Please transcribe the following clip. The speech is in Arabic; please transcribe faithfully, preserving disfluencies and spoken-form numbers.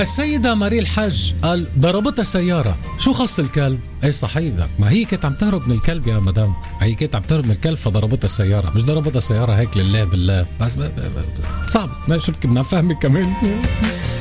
السيدة ماري الحج قال ضربتها سيارة، شو خص الكلب؟ اي صحيح، ما هي كانت عم تهرب من الكلب يا مدام، هي كانت عم تهرب من الكلب فضربتها السيارة، مش ضربتها السيارة هيك لله بالله. بس صعب، ما شبك بدنا نفهمك كمان.